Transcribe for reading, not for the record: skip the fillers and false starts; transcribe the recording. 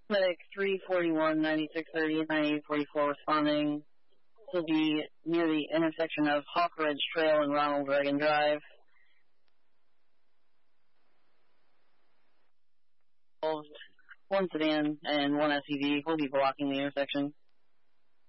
Medic 341, 9630, 9844 responding. This will be near the intersection of Hawk Ridge Trail and Ronald Reagan Drive. One sedan and one SUV will be blocking the intersection.